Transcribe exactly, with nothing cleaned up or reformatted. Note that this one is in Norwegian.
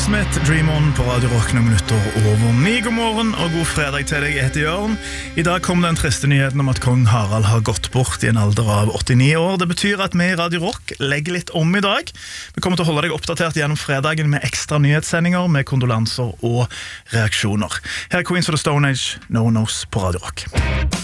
Aerosmith, Dream On på Radio Rock noen minutter over ni. God morgen og god fredag til deg, jeg heter Jørn. I dag kom den triste nyheten om at kong Harald har gått bort i en alder av åttini år. Det betyr at vi i Radio Rock legger litt om i dag. Vi kommer til å holde deg oppdatert gjennom fredagen med ekstra nyhetssendinger, med kondolanser og reaksjoner. Her er Queens of the Stone Age, No One Knows på Radio Rock.